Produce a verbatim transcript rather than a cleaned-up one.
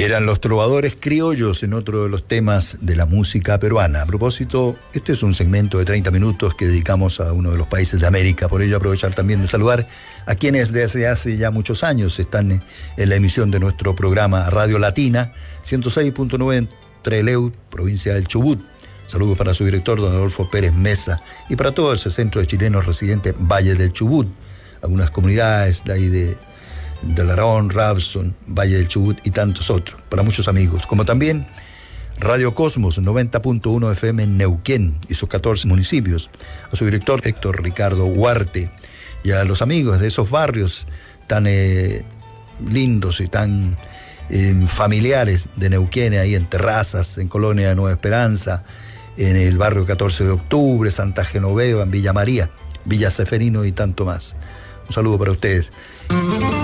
Eran los trovadores criollos en otro de los temas de la música peruana. A propósito, este es un segmento de treinta minutos que dedicamos a uno de los países de América. Por ello aprovechar también de saludar a quienes desde hace ya muchos años están en la emisión de nuestro programa Radio Latina, ciento seis punto nueve en Trelew, provincia del Chubut. Saludos para su director, don Adolfo Pérez Mesa, y para todo ese centro de chilenos residentes Valle del Chubut. Algunas comunidades de ahí de... del Arón, Rabson, Valle del Chubut y tantos otros, para muchos amigos, como también Radio Cosmos noventa punto uno F M en Neuquén y sus catorce municipios, a su director Héctor Ricardo Huarte y a los amigos de esos barrios tan eh, lindos y tan eh, familiares de Neuquén, ahí en Terrazas, en Colonia de Nueva Esperanza, en el barrio catorce de octubre, Santa Genoveva, en Villa María, Villa Seferino y tanto más. Un saludo para ustedes.